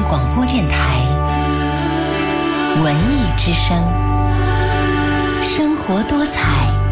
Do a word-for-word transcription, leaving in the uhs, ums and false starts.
广播电台文艺之声，生活多彩